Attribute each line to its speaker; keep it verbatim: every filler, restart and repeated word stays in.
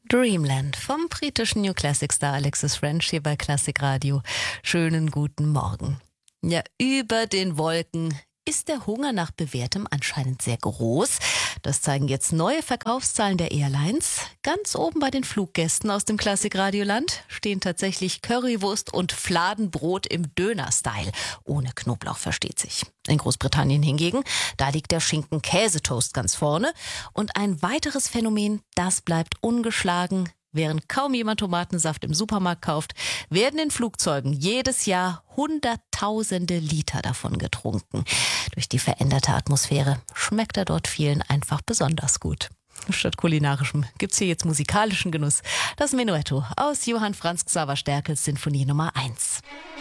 Speaker 1: Dreamland vom britischen New Classic Star Alexis French hier bei Klassik Radio. Schönen guten Morgen. Ja, über den Wolken ist der Hunger nach Bewährtem anscheinend sehr groß. Das zeigen jetzt neue Verkaufszahlen der Airlines. Ganz oben bei den Fluggästen aus dem Klassik-Radioland stehen tatsächlich Currywurst und Fladenbrot im Döner-Style. Ohne Knoblauch, versteht sich. In Großbritannien hingegen, da liegt der Schinken-Käsetoast ganz vorne. Und ein weiteres Phänomen, das bleibt ungeschlagen. Während kaum jemand Tomatensaft im Supermarkt kauft, werden in Flugzeugen jedes Jahr Hunderttausende Liter davon getrunken. Durch die veränderte Atmosphäre schmeckt er dort vielen einfach besonders gut. Statt kulinarischem gibt's hier jetzt musikalischen Genuss. Das Menuetto aus Johann Franz Xaver Sterkels Sinfonie Nummer eins.